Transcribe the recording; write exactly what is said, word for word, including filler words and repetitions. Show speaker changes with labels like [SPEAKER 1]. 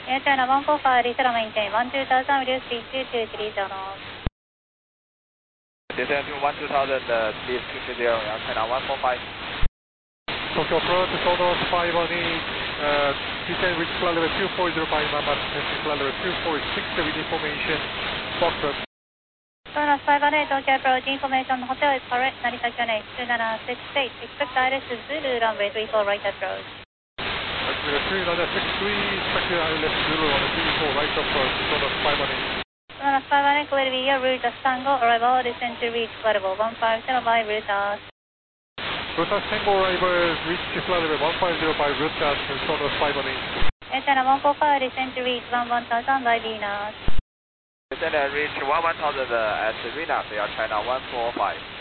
[SPEAKER 1] Air China one four five, reach maintain one two thousand, reduce speed two two three zero knots.
[SPEAKER 2] Descend to one two thousand, uh, speed two two zero, Air China one four five.
[SPEAKER 3] Tokyo approach, Sonos five one eight, uh, descend with flight level two four zero five, Mama, descend flight level two four six with information, Foxtrot.
[SPEAKER 1] Sonos five one eight, Tokyo approach, information, hotel is correct, Narita Chennai two nine six eight, expect I R S Zulu, runway three four right approach.
[SPEAKER 3] three nine six three, expect I R S Zulu on the three four right approach, Sonos five one eight.
[SPEAKER 1] Sonos five one eight, clear via route of Tango, arrival, descend to reach Guadabo one five zero five, route of
[SPEAKER 3] Rotas Tango arrival, reach flight level one five zero five, route gas, Sonos five one eight.
[SPEAKER 1] Air China one four five, descend to reach one one thousand by Venus.
[SPEAKER 2] Descend and reach one one thousand uh, at Venus, Air China one four five.